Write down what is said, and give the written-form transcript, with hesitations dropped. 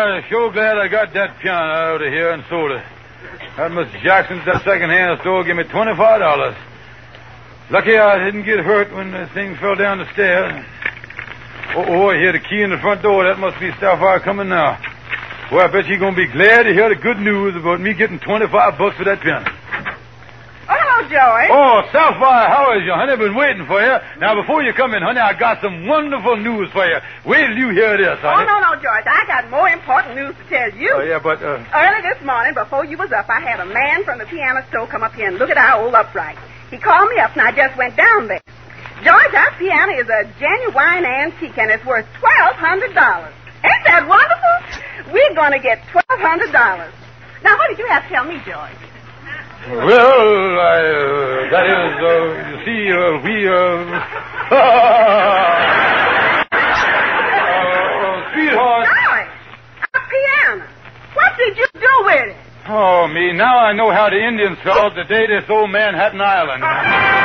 I'm sure glad I got that piano out of here and sold it. That Miss Jackson's that second-hand store gave me $25. Lucky I didn't get hurt when the thing fell down the stairs. Oh, I hear the key in the front door. That must be Starfire coming now. Well, I bet you're going to be glad to hear the good news about me getting $25 for that piano. Oh, hello, George. Oh, Starfire, how is you, honey? I've been waiting for you. Now, before you come in, honey, I got some wonderful news for you. Wait till you hear this, honey. Oh, no, George. I got more important news to tell you. Oh, yeah, but, Early this morning, before you was up, I had a man from the piano store come up here and look at our old upright. He called me up, and I just went down there. George, our piano is a genuine antique, and it's worth $1,200. Ain't that wonderful? We're going to get $1,200. Now, what did you have to tell me, George? Well, that is, you see, sweetheart. George, our piano. What did you do with it? Oh, me, now I know how the Indians felt the day they sold Manhattan Island.